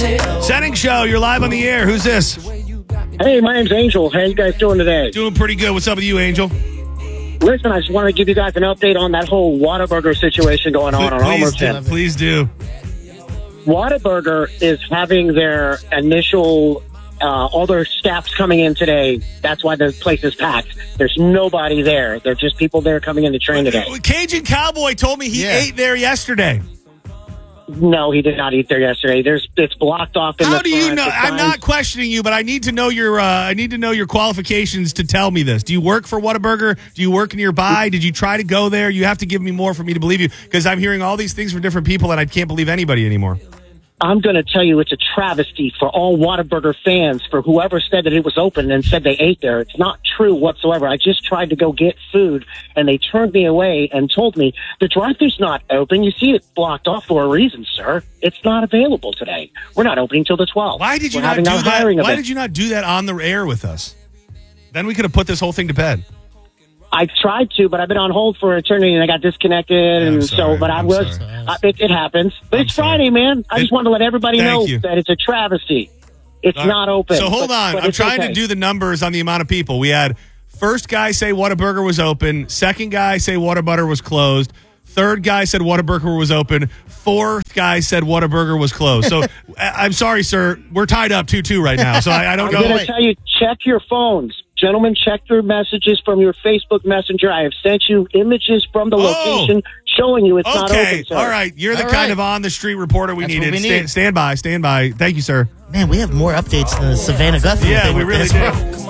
Setting Show, you're live on the air. Who's this? Hey, my name's Angel. How you guys doing today? Doing pretty good. What's up with you, Angel? Listen, I just wanted to give you guys an update on that whole Whataburger situation going on Homerton. Please do. Whataburger is having their initial, all their staffs coming in today. That's why the place is packed. There's nobody there. There's just people there coming in to train today. Cajun Cowboy told me he ate there yesterday. No, he did not eat there yesterday. It's blocked off in the How do you front. know? I'm not questioning you, but I need to know your qualifications to tell me this. Do you work for Whataburger? Do you work nearby? Did you try to go there? You have to give me more for me to believe you, because I'm hearing all these things from different people and I can't believe anybody anymore. I'm going to tell you it's a travesty for all Whataburger fans, for whoever said that it was open and said they ate there. It's not true whatsoever. I just tried to go get food, and they turned me away and told me, the drive-thru's not open. You see it blocked off for a reason, sir. It's not available today. We're not opening till the 12th. Why did you not do that? Why did you not do that on the air with us? Then we could have put this whole thing to bed. I tried to, but I've been on hold for eternity, and I got disconnected, and so. But I was. It happens. But it's Friday, man. I just wanted to let everybody know that it's a travesty. It's not open. So hold on. I'm trying to do the numbers on the amount of people. We had first guy say Whataburger was open. Second guy say Whataburger was closed. Third guy said Whataburger was open. Fourth guy said Whataburger was closed. So I'm sorry, sir. We're tied up 2-2 right now. So I don't know. I'm going to tell you, check your phones. Gentlemen, check your messages from your Facebook Messenger. I have sent you images from the location showing you it's not open, sir. All right. You're the kind of on-the-street reporter we needed. Stand by. Thank you, sir. Man, we have more updates than the Savannah Guthrie. Yeah, we really do.